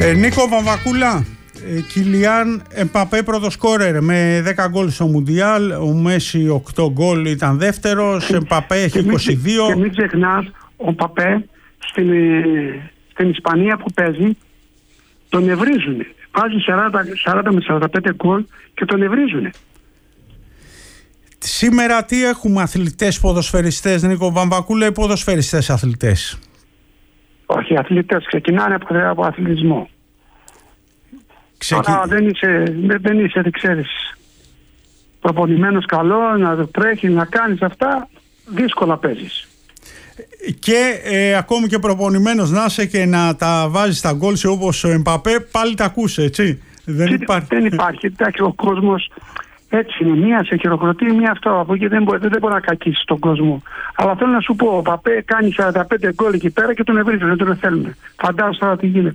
Νίκο Βαμβακούλα, Κιλιάν Εμπαπέ πρώτος σκόρερ με 10 γκολ στο Μουντιάλ, ο Μέση 8 γκολ ήταν δεύτερος, Εμπαπέ έχει 22. Και μην ξεχνάς, ο Εμπαπέ στην Ισπανία που παίζει τον ευρίζουν. Βάζει 40 με 45 γκολ και τον ευρίζουν. Σήμερα τι έχουμε, αθλητές, ποδοσφαιριστές, Νίκο Βαμβακούλα, ή ποδοσφαιριστές αθλητές? Όχι, αθλητές ξεκινάνε από αθλητισμό. Τώρα δεν είσαι, δεν ξέρεις, προπονημένος καλό, να τρέχει, να κάνεις αυτά, δύσκολα παίζεις. Και ακόμη και προπονημένος να είσαι και να τα βάζεις στα γκολ σου όπως ο Εμπαπέ, πάλι τα ακούσε, έτσι? Δεν υπάρχει. Εντάξει, ο κόσμος έτσι είναι. Μία σε χειροκροτεί, μία αυτό. Από εκεί δεν μπορεί να κακίσει τον κόσμο. Αλλά θέλω να σου πω, ο Εμπαπέ κάνει 45 γκολ εκεί πέρα και τον ευρύζουν, δεν τον θέλουν. Φαντάζομαι τώρα τι γίνεται.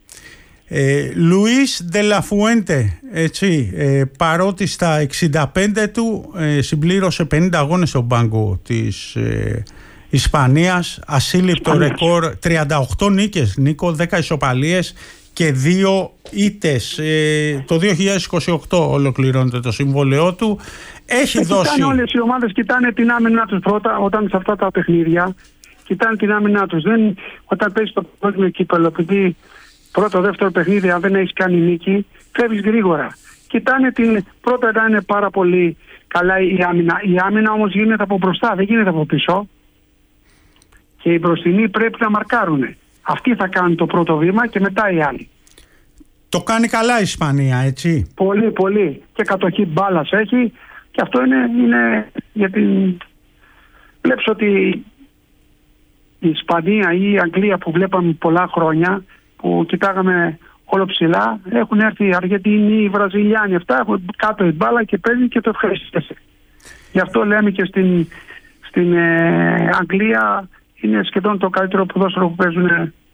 Λουίς Ντελαφουέντε, έτσι, παρότι στα 65 του συμπλήρωσε 50 αγώνες στον πάγκο της Ισπανίας, ασύλληπτο ρεκόρ, 38 νίκες, Νίκο, 10 ισοπαλίες και 2 ήττες. Το 2028 ολοκληρώνεται το συμβόλαιό του. Έχει δώσει... Όλες οι ομάδες κοιτάνε την άμυνά τους πρώτα όταν σε αυτά τα παιχνίδια. Κοιτάνε την άμυνά τους. Όταν παίζεις το παγκόσμιο κύπελλο, επειδή πρώτο, δεύτερο παιχνίδι, αν δεν έχεις κάνει νίκη, φεύγεις γρήγορα. Κοιτάνε πρώτα να είναι πάρα πολύ καλά η άμυνα. Η άμυνα όμως γίνεται από μπροστά, δεν γίνεται από πίσω. Και οι μπροστινοί πρέπει να μαρκάρουν. Αυτοί θα κάνουν το πρώτο βήμα και μετά οι άλλοι. Το κάνει καλά η Ισπανία, έτσι? Πολύ, πολύ. Και κατοχή μπάλας έχει. Και αυτό είναι για την... Βλέπεις ότι η Ισπανία ή η Αγγλία που βλέπαμε πολλά χρόνια, που κοιτάγαμε όλο ψηλά, έχουν έρθει οι Αργεντινοί, οι Βραζιλιάνοι, αυτά έχουν κάτω η μπάλα και παίρνει και το ευχαριστήσει. Γι' αυτό λέμε και στην Αγγλία είναι σχεδόν το καλύτερο ποδόσφαιρο που παίζουν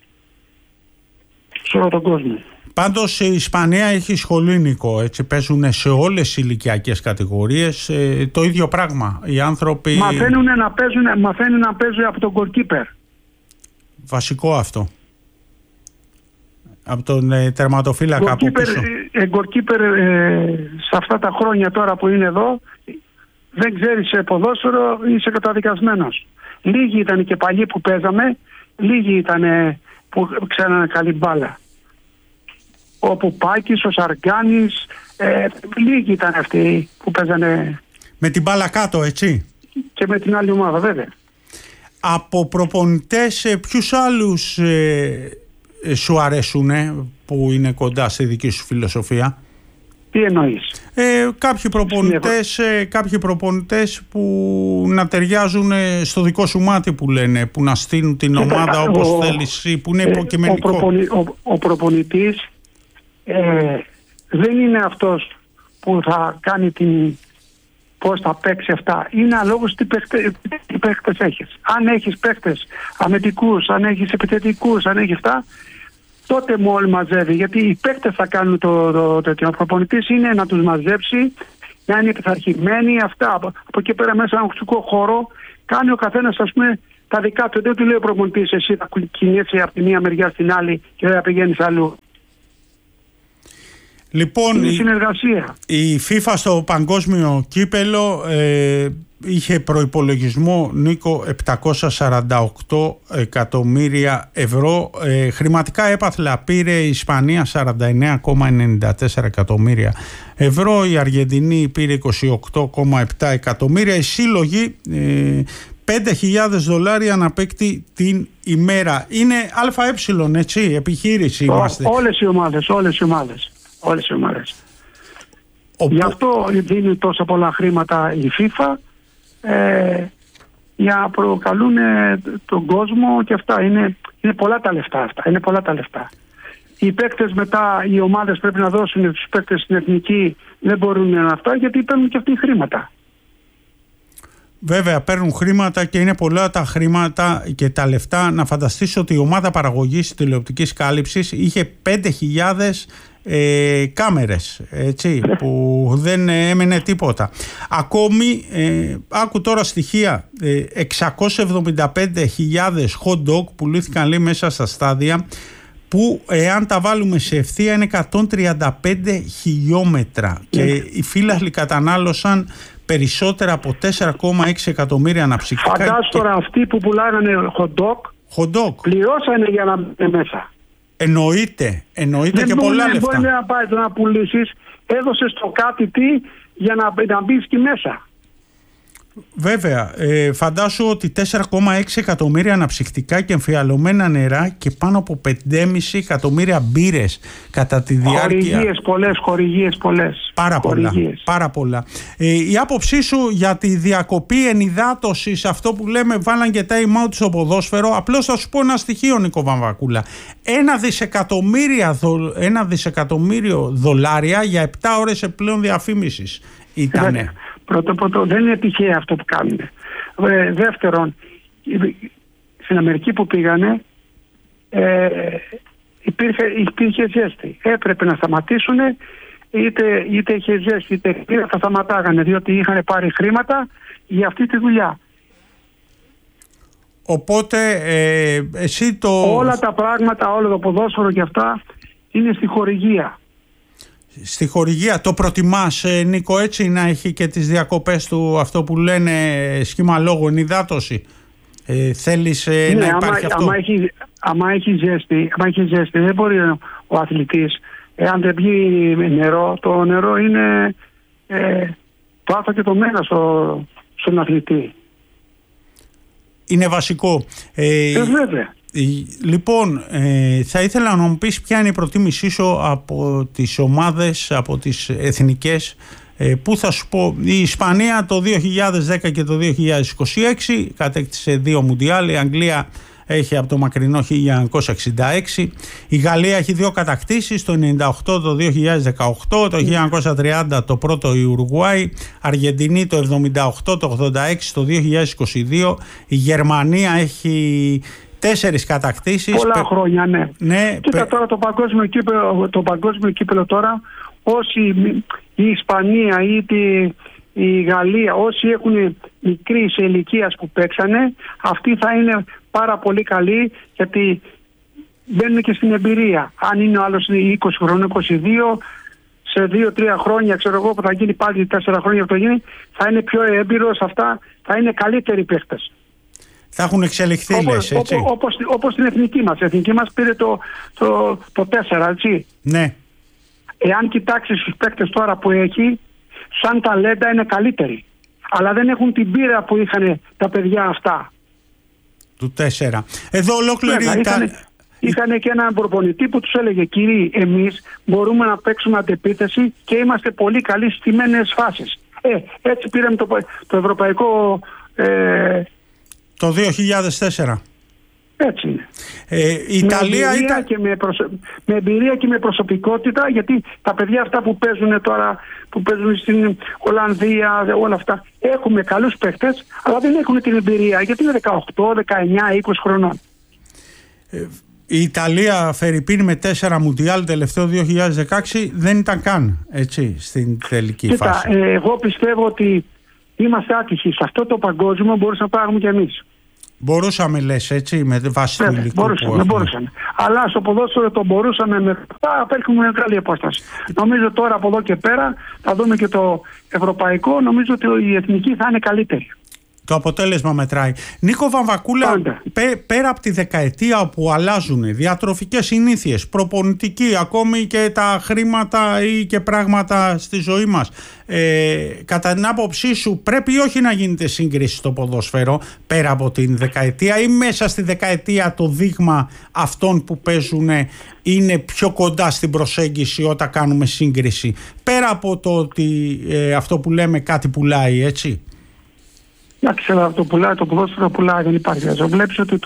σε όλο τον κόσμο. Πάντως η Ισπανία έχει σχολή, Νίκο, έτσι, παίζουν σε όλες τις ηλικιακές κατηγορίες το ίδιο πράγμα. Οι άνθρωποι μαθαίνουν να παίζουν από τον goalkeeper. Βασικό αυτό. Από τον τερματοφύλακα από πίσω. Goalkeeper σε αυτά τα χρόνια τώρα που είναι εδώ, δεν ξέρεις ποδόσφαιρο, είσαι καταδικασμένος. Λίγοι ήταν και παλιοί που παίζαμε, λίγοι ήταν που ξέρανε καλή μπάλα. Ο Πουπάκης, ο Σαργκάνης, λίγοι ήταν αυτοί που παίζανε. Με την μπάλα κάτω, έτσι? Και με την άλλη ομάδα, βέβαια. Από προπονητές, ποιους άλλους σου αρέσουν που είναι κοντά στη δική σου φιλοσοφία? Τι εννοείς? Κάποιοι προπονητές που να ταιριάζουν στο δικό σου μάτι, που λένε, που να στείλουν την ομάδα όπως θέλεις, που είναι υποκειμενικό. Ο προπονητής δεν είναι αυτός που θα κάνει πώς θα παίξει αυτά. Είναι αλόγως τι παίκτες έχεις. Αν έχεις παίκτες αμυντικούς, αν έχεις επιθετικούς, αν έχεις αυτά, τότε μόλι μαζεύει. Γιατί οι παίκτες θα κάνουν το τέτοιο. Ο προπονητής είναι να τους μαζέψει, να είναι πειθαρχημένοι, αυτά. Από εκεί πέρα μέσα στον αγωνιστικό χώρο κάνει ο καθένας, ας πούμε, τα δικά του. Δεν του λέει ο προπονητής, εσύ θα κινείσαι από τη μία μεριά στην άλλη και δεν θα πηγαίνεις αλλού. Λοιπόν, είναι συνεργασία. Η FIFA στο παγκόσμιο κύπελο είχε προϋπολογισμό, Νίκο, 748 εκατομμύρια ευρώ. Χρηματικά έπαθλα πήρε η Ισπανία 49,94 εκατομμύρια ευρώ, η Αργεντινή πήρε 28,7 εκατομμύρια, οι σύλλογοι $5.000 να παίκτη την ημέρα. Είναι ΑΕ, έτσι, επιχείρηση είμαστε. Όλες οι ομάδες. Γι' αυτό δίνει τόσα πολλά χρήματα η FIFA, για να προκαλούν τον κόσμο και αυτά. Είναι πολλά τα λεφτά αυτά. Οι παίκτες μετά, οι ομάδες πρέπει να δώσουν τους παίκτες στην εθνική, δεν μπορούν να αυτά, γιατί παίρνουν και αυτοί χρήματα. Βέβαια παίρνουν χρήματα και είναι πολλά τα χρήματα και τα λεφτά. Να φανταστείς ότι η ομάδα παραγωγής τηλεοπτικής κάλυψης είχε 5.000 κάμερες, έτσι, που δεν έμενε τίποτα. Ακόμη άκου τώρα στοιχεία, 675.000 hot dog πουλήθηκαν, λέει, μέσα στα στάδια, που εάν τα βάλουμε σε ευθεία είναι 135 χιλιόμετρα και οι φύλαχλοι κατανάλωσαν περισσότερα από 4,6 εκατομμύρια αναψυκτικά. Φαντάσου τώρα αυτοί που πουλάγανε hot dog πληρώσανε για να μπουν μέσα. Εννοείται και πολλά λεφτά. Δεν μπορεί να πάει να πουλήσεις, έδωσες το κάτι τι για να μπεις εκεί μέσα. Βέβαια, φαντάσου ότι 4,6 εκατομμύρια αναψυκτικά και εμφιαλωμένα νερά και πάνω από 5,5 εκατομμύρια μπύρες κατά τη διάρκεια. Χορηγίες πολλές. Πάρα πολλά. Η άποψή σου για τη διακοπή ενυδάτωσης, αυτό που λέμε βάλαν και time out στο ποδόσφαιρο, απλώς θα σου πω ένα στοιχείο, Νίκο Βαμβακούλα. $1 δισεκατομμύριο δολάρια για 7 ώρες επιπλέον διαφήμισης ήτανε. Πρώτο, δεν είναι τυχαίο αυτό που κάνουν. Δεύτερον, στην Αμερική που πήγανε υπήρχε ζέστη. Έπρεπε να σταματήσουν, είτε είχε ζέστη είτε θα σταματάγανε, διότι είχαν πάρει χρήματα για αυτή τη δουλειά. Οπότε εσύ όλα τα πράγματα, όλο το ποδόσφαιρο και αυτά είναι στη χορηγία. Στη χορηγία το προτιμάς, Νίκο, έτσι, να έχει και τις διακοπές του, αυτό που λένε σχήμα λόγου, ενυδάτωση? Θέλεις να υπάρχει αυτό? Άμα έχει ζέστη, δεν μπορεί ο αθλητής, εάν δεν πιει νερό, το νερό είναι το άθο και το μένα στον αθλητή. Είναι βασικό. Βέβαια. Λοιπόν, θα ήθελα να μου πεις ποια είναι η προτίμησή σου από τις ομάδες, από τις εθνικές, που θα σου πω. Η Ισπανία το 2010 και το 2026 κατέκτησε 2 Μουντιάλ. Η Αγγλία έχει από το μακρινό 1966. Η Γαλλία έχει 2 κατακτήσεις, το 98 το 2018, το 1930 το πρώτο η Ουρουγουάη, Αργεντινή το 78, το 86, το 2022. Η Γερμανία έχει 4 κατακτήσεις. Πολλά χρόνια, ναι. Κοίτα τώρα το παγκόσμιο κύπελλο τώρα, όσοι η Ισπανία ή η Γαλλία, όσοι έχουν μικρή σε ηλικία που παίξανε, αυτοί θα είναι πάρα πολύ καλοί, γιατί μπαίνουν και στην εμπειρία. Αν είναι ο άλλος 20 χρόνων, 22, σε 2-3 χρόνια, ξέρω εγώ, που θα γίνει πάλι 4 χρόνια που θα γίνει, θα είναι πιο έμπειρος, αυτά θα είναι καλύτεροι παίχτες. Θα έχουν εξελιχθεί, λες, έτσι. Όπως την εθνική μας. Η εθνική μας πήρε το 4, έτσι. Ναι. Εάν κοιτάξεις τους παίκτες τώρα που έχει, σαν ταλέντα είναι καλύτεροι. Αλλά δεν έχουν την πείρα που είχαν τα παιδιά αυτά. Του 4. Εδώ ολόκληρη είχαν και έναν προπονητή που τους έλεγε: κύριοι, εμείς μπορούμε να παίξουμε αντεπίθεση και είμαστε πολύ καλοί στις τιμένες φάσεις. Έτσι πήραμε το ευρωπαϊκό... το 2004. Έτσι είναι. Η Ιταλία ήταν... με εμπειρία και με προσωπικότητα, γιατί τα παιδιά αυτά που παίζουν τώρα, που παίζουν στην Ολλανδία, όλα αυτά, έχουμε καλούς παίχτες, αλλά δεν έχουν την εμπειρία, γιατί είναι 18, 19, 20 χρονών. Η Ιταλία, φερειπίν, με 4 Μουντιάλ τελευταίο 2016, δεν ήταν καν, έτσι, στην τελική φάση. Εγώ πιστεύω ότι είμαστε άτυχοι. Σε αυτό το παγκόσμιο μπορούσαμε να πάρουμε κι εμείς. Μπορούσαμε, λες, έτσι, με βάση του υλικού που έχουμε. Μπορούσαμε. Αλλά στο ποδόσφαιρο το μπορούσαμε με απέχουμε μεγάλη απόσταση. Νομίζω τώρα από εδώ και πέρα θα δούμε και το ευρωπαϊκό. Νομίζω ότι η εθνική θα είναι καλύτερη. Το αποτέλεσμα μετράει. Νίκο Βαμβακούλα, πέρα από τη δεκαετία όπου αλλάζουν διατροφικές συνήθειες, προπονητικοί, ακόμη και τα χρήματα ή και πράγματα στη ζωή μας, κατά την άποψή σου πρέπει ή όχι να γίνεται σύγκριση στο ποδόσφαιρο πέρα από την δεκαετία, ή μέσα στη δεκαετία το δείγμα αυτών που παίζουν είναι πιο κοντά στην προσέγγιση όταν κάνουμε σύγκριση, πέρα από το ότι αυτό που λέμε κάτι πουλάει, έτσι? Εντάξει, αλλά το ποδόσφαιρο πουλάει, δεν υπάρχει. Βλέπεις ότι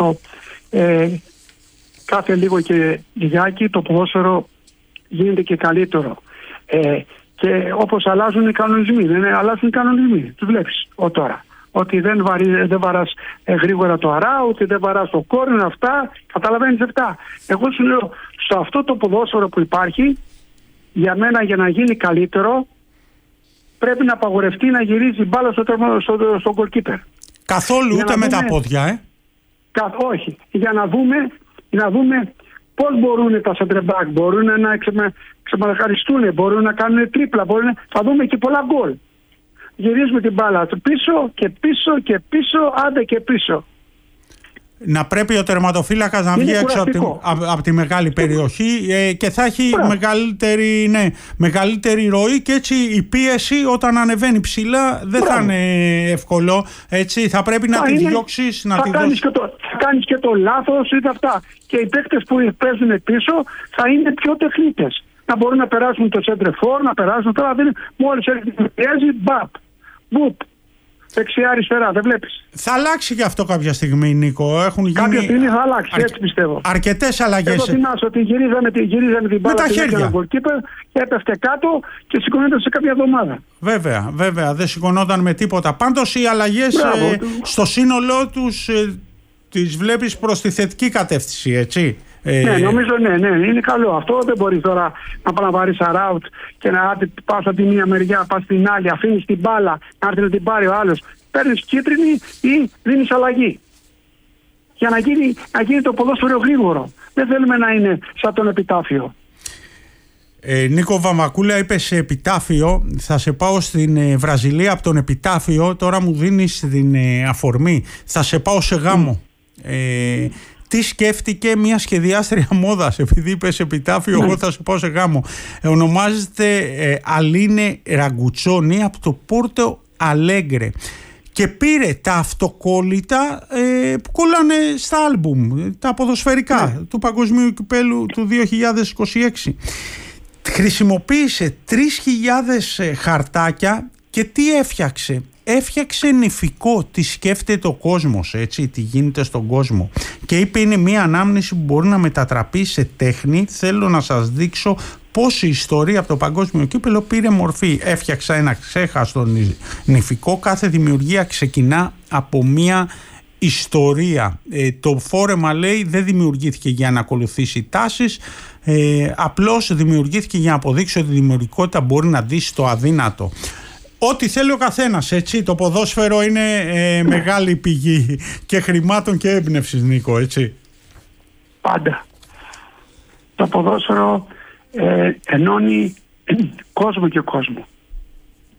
κάθε λίγο και λιγάκι το ποδόσφαιρο γίνεται και καλύτερο. Και όπως αλλάζουν οι κανονισμοί, αλλάζουν οι κανονισμοί. Τους βλέπεις τώρα. Ότι δεν βαράς γρήγορα το αράουτ, δεν βαράς το κόρνο, αυτά. Καταλαβαίνεις αυτά. Εγώ σου λέω, σε αυτό το ποδόσφαιρο που υπάρχει, για μένα, για να γίνει καλύτερο, πρέπει να απαγορευτεί να γυρίζει μπάλα στον goalkeeper. Καθόλου, ούτε με τα πόδια, Όχι. Για να δούμε Πώς μπορούν τα σεντρεμπάκ, μπορούν να ξεμαρκαριστούν, μπορούν να κάνουν τρίπλα, θα δούμε και πολλά γκολ. Γυρίζουμε την μπάλα πίσω και πίσω και πίσω, άντε και πίσω. Να πρέπει ο τερματοφύλακας να βγει έξω από τη μεγάλη περιοχή και θα έχει μεγαλύτερη ροή, και έτσι η πίεση όταν ανεβαίνει ψηλά δεν θα είναι εύκολο. Έτσι, θα πρέπει να τη διώξεις, να τη δώσεις. Θα κάνεις και το λάθος, είτε αυτά. Και οι παίκτες που παίζουν πίσω θα είναι πιο τεχνίτες. Να μπορούν να περάσουν το center-for, να περάσουν τώρα. Μόλις έρχεται, μπαπ, μπουπ. Δεξιά-αριστερά, δεν βλέπεις. Θα αλλάξει και αυτό κάποια στιγμή, Νίκο. Κάποια στιγμή θα αλλάξει, έτσι πιστεύω. Αρκετές αλλαγές. Εγώ θυμάσαι ότι γυρίζαμε την μπάλα με τα χέρια. Και έπεφτε κάτω και σηκωνόταν σε κάποια εβδομάδα. Βέβαια. Δεν σηκωνόταν με τίποτα. Πάντως οι αλλαγές στο σύνολό τους τις βλέπεις προς τη θετική κατεύθυνση, έτσι. Ναι, νομίζω ναι, είναι καλό. Αυτό δεν μπορείς τώρα να πάει να πάρεις αράουτ και να πας από τη μία μεριά, πας στην άλλη, αφήνεις την μπάλα, να έρθει να την πάρει ο άλλος. Παίρνεις κίτρινη ή δίνεις αλλαγή. Για να γίνει το ποδόσφαιρο γρήγορο. Δεν θέλουμε να είναι σαν τον επιτάφιο. Νίκο Βαμβακούλα, είπε σε επιτάφιο. Θα σε πάω στην Βραζιλία από τον επιτάφιο. Τώρα μου δίνεις την αφορμή. Θα σε πάω σε γάμο. Τι σκέφτηκε μια σχεδιάστρια μόδας, επειδή είπες επιτάφιο, εγώ θα σου πω σε γάμο. Ονομάζεται Αλίνε Ραγκουτσόνη από το Πόρτο Αλέγκρε και πήρε τα αυτοκόλλητα που κολλάνε στα άλμπουμ, τα ποδοσφαιρικά του Παγκοσμίου Κυπέλλου του 2026. Χρησιμοποίησε 3.000 χαρτάκια και τι έφτιαξε? Έφτιαξε νηφικό, τι σκέφτεται ο κόσμος, έτσι, τι γίνεται στον κόσμο, και είπε είναι μια ανάμνηση που μπορεί να μετατραπεί σε τέχνη. Θέλω να σας δείξω πώς η ιστορία από το Παγκόσμιο Κύπελλο πήρε μορφή. Έφτιαξα ένα ξέχαστο νηφικό. Κάθε δημιουργία ξεκινά από μια ιστορία. Το φόρεμα, λέει, δεν δημιουργήθηκε για να ακολουθήσει τάσεις, απλώς δημιουργήθηκε για να αποδείξει ότι η δημιουργικότητα μπορεί να ντύσει το αδύνατο. Ό,τι θέλει ο καθένας, έτσι. Το ποδόσφαιρο είναι μεγάλη πηγή και χρημάτων και έμπνευσης, Νίκο, έτσι. Πάντα. Το ποδόσφαιρο ενώνει κόσμο και κόσμο.